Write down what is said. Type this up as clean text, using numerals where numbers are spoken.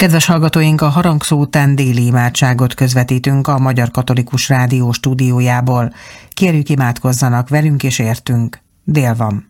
Kedves hallgatóink, a harangszó után déli imádságot közvetítünk a Magyar Katolikus Rádió stúdiójából. Kérjük, imádkozzanak velünk és értünk. Dél van.